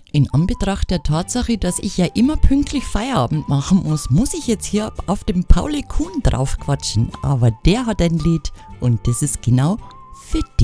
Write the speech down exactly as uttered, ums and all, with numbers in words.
In Anbetracht der Tatsache, dass ich ja immer pünktlich Feierabend machen muss, muss ich jetzt hier auf den Pauli Kuhn draufquatschen. Aber der hat ein Lied und das ist genau für dich.